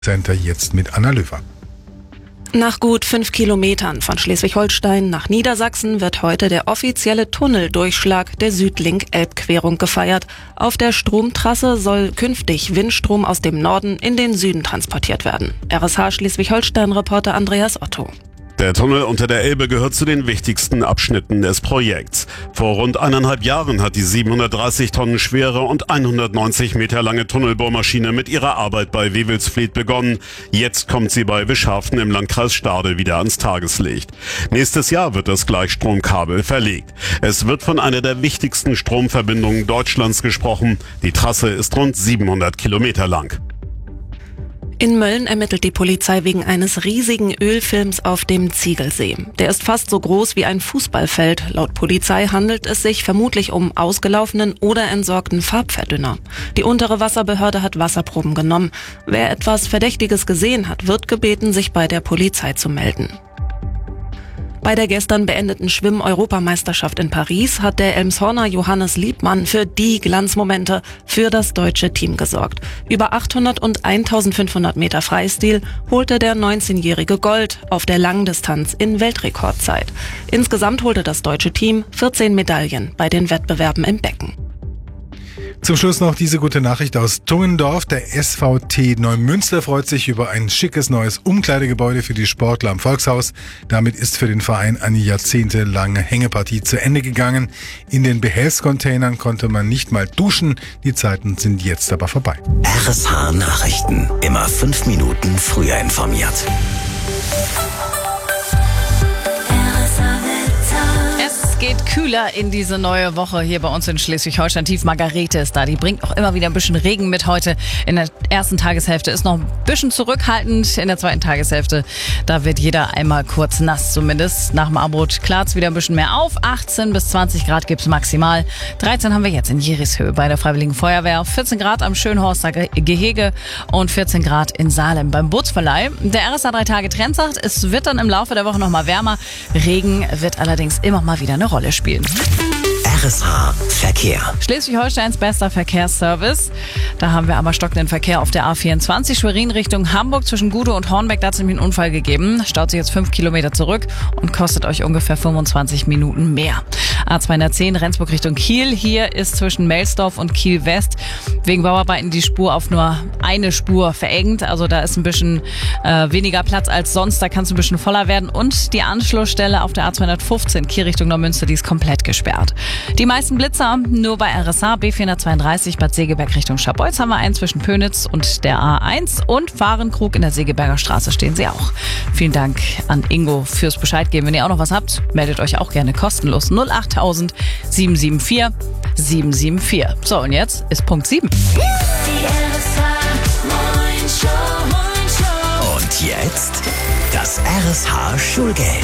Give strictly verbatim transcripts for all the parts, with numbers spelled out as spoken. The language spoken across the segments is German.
Center jetzt mit Anna Löwer. Nach gut fünf Kilometern von Schleswig-Holstein nach Niedersachsen wird heute der offizielle Tunneldurchschlag der Südlink-Elbquerung gefeiert. Auf der Stromtrasse soll künftig Windstrom aus dem Norden in den Süden transportiert werden. R S H Schleswig-Holstein-Reporter Andreas Otto. Der Tunnel unter der Elbe gehört zu den wichtigsten Abschnitten des Projekts. Vor rund eineinhalb Jahren hat die siebenhundertdreißig Tonnen schwere und hundertneunzig Meter lange Tunnelbohrmaschine mit ihrer Arbeit bei Wewelsfleth begonnen. Jetzt kommt sie bei Wischhafen im Landkreis Stade wieder ans Tageslicht. Nächstes Jahr wird das Gleichstromkabel verlegt. Es wird von einer der wichtigsten Stromverbindungen Deutschlands gesprochen. Die Trasse ist rund siebenhundert Kilometer lang. In Mölln ermittelt die Polizei wegen eines riesigen Ölfilms auf dem Ziegelsee. Der ist fast so groß wie ein Fußballfeld. Laut Polizei handelt es sich vermutlich um ausgelaufenen oder entsorgten Farbverdünner. Die untere Wasserbehörde hat Wasserproben genommen. Wer etwas Verdächtiges gesehen hat, wird gebeten, sich bei der Polizei zu melden. Bei der gestern beendeten Schwimm-Europameisterschaft in Paris hat der Elmshorner Johannes Liebmann für die Glanzmomente für das deutsche Team gesorgt. Über achthundert und eintausendfünfhundert Meter Freistil holte der neunzehnjährige Gold auf der Langdistanz in Weltrekordzeit. Insgesamt holte das deutsche Team vierzehn Medaillen bei den Wettbewerben im Becken. Zum Schluss noch diese gute Nachricht aus Tungendorf. Der S V T Neumünster freut sich über ein schickes neues Umkleidegebäude für die Sportler am Volkshaus. Damit ist für den Verein eine jahrzehntelange Hängepartie zu Ende gegangen. In den Behelfscontainern konnte man nicht mal duschen. Die Zeiten sind jetzt aber vorbei. R S H Nachrichten. Immer fünf Minuten früher informiert. Geht kühler in diese neue Woche hier bei uns in Schleswig-Holstein. Tief Margarete ist da. Die bringt auch immer wieder ein bisschen Regen mit heute. In der ersten Tageshälfte ist noch ein bisschen zurückhaltend. In der zweiten Tageshälfte, da wird jeder einmal kurz nass zumindest. Nach dem Abbrot klart's wieder ein bisschen mehr auf. achtzehn bis zwanzig Grad gibt's maximal. dreizehn haben wir jetzt in Jerishöhe bei der Freiwilligen Feuerwehr. vierzehn Grad am Schönhorster Gehege und vierzehn Grad in Salem beim Bootsverleih. Der R S A drei Tage Trend sagt, es wird dann im Laufe der Woche noch mal wärmer. Regen wird allerdings immer mal wieder eine Rolle spielen. R S H Verkehr. Schleswig-Holsteins bester Verkehrsservice. Da haben wir aber stockenden Verkehr auf der A vierundzwanzig Schwerin Richtung Hamburg zwischen Gude und Hornbeck. Da hat es nämlich einen Unfall gegeben. Staut sich jetzt fünf Kilometer zurück und kostet euch ungefähr fünfundzwanzig Minuten mehr. A zweihundertzehn Rendsburg Richtung Kiel. Hier ist zwischen Melsdorf und Kiel West wegen Bauarbeiten die Spur auf nur eine Spur verengt. Also da ist ein bisschen äh, weniger Platz als sonst. Da kann es ein bisschen voller werden. Und die Anschlussstelle auf der A zweihundertfünfzehn Kiel Richtung Neumünster, die ist komplett gesperrt. Die meisten Blitzer nur bei R S H. B vierhundertzweiunddreißig Bad Segeberg Richtung Scharbeutz haben wir einen zwischen Pönitz und der A eins. Und Fahrenkrug in der Segeberger Straße stehen sie auch. Vielen Dank an Ingo fürs Bescheid geben. Wenn ihr auch noch was habt, meldet euch auch gerne kostenlos. null achttausend sieben sieben vier sieben sieben vier. So, und jetzt ist Punkt sieben. Und jetzt das R S H Schulgeld.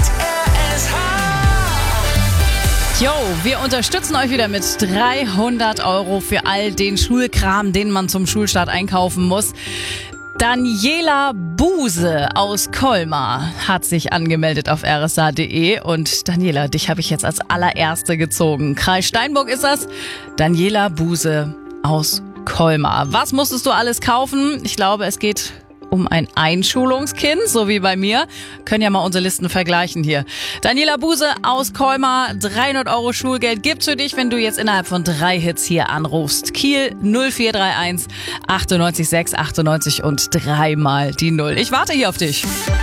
Jo, wir unterstützen euch wieder mit dreihundert Euro für all den Schulkram, den man zum Schulstart einkaufen muss. Daniela Buse aus Colmar hat sich angemeldet auf r s h punkt d e und Daniela, dich habe ich jetzt als allererste gezogen. Kreis Steinburg ist das. Daniela Buse aus Colmar. Was musstest du alles kaufen? Ich glaube, es geht um ein Einschulungskind, so wie bei mir. Können ja mal unsere Listen vergleichen hier. Daniela Buse aus Colmar, dreihundert Euro Schulgeld gibt's für dich, wenn du jetzt innerhalb von drei Hits hier anrufst. Kiel null vier drei eins achtundneunzig sechs achtundneunzig und dreimal die Null. Ich warte hier auf dich.